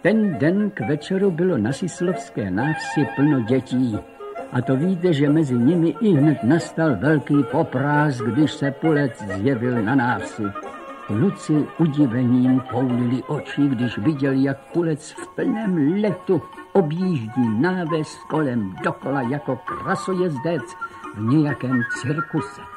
Ten den k večeru bylo na Sislovské návsi plno dětí. A to víte, že mezi nimi ihned nastal velký poprásk, když se Pulec zjevil na návsi. Kluci udivením poulili oči, když viděli, jak Pulec v plném letu objíždí náves kolem dokola jako krasojezdec v nějakém cirkuse.